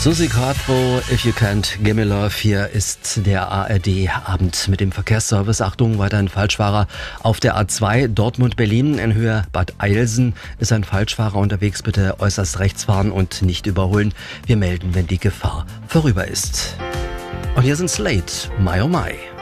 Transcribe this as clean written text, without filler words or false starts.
Susi Quattro, If You Can't Give Me Love. Hier ist der ARD-Abend mit dem Verkehrsservice. Achtung, weiterhin Falschfahrer auf der A2 Dortmund-Berlin in Höhe Bad Eilsen ist ein Falschfahrer unterwegs. Bitte äußerst rechts fahren und nicht überholen. Wir melden, wenn die Gefahr vorüber ist. Und hier sind Slate, My Oh My.